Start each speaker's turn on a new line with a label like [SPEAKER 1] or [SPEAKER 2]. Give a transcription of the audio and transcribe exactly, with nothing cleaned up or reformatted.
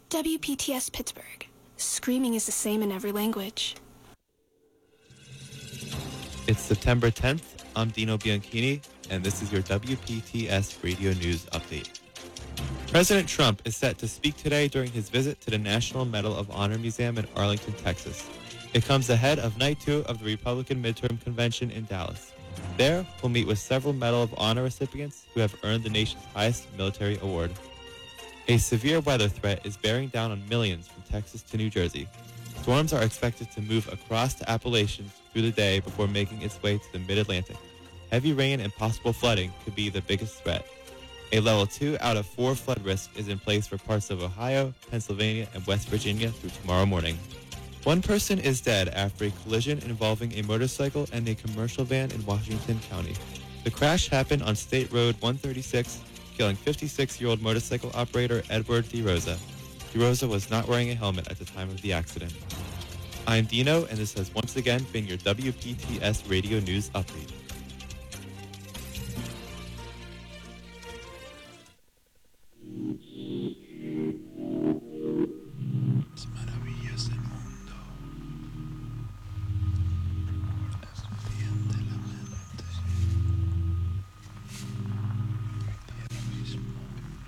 [SPEAKER 1] W P T S Pittsburgh. Screaming is the same in every language.
[SPEAKER 2] It's September tenth. I'm Dino Bianchini, and this is your W P T S Radio News Update. President Trump is set to speak today during his visit to the National Medal of Honor Museum in Arlington, Texas. It comes ahead of night two of the Republican Midterm Convention in Dallas. There, he'll meet with several Medal of Honor recipients who have earned the nation's highest military award. A severe weather threat is bearing down on millions from Texas to New Jersey. Storms are expected to move across the Appalachians through the day before making its way to the mid-Atlantic. Heavy rain and possible flooding could be the biggest threat. A level two out of four flood risk is in place for parts of Ohio, Pennsylvania, and West Virginia through tomorrow morning. One person is dead after a collision involving a motorcycle and a commercial van in Washington County. The crash happened on State Road one thirty-six, killing fifty-six-year-old motorcycle operator Edward DeRosa. DeRosa was not wearing a helmet at the time of the accident. I'm Dino, and this has once again been your W P T S Radio News Update.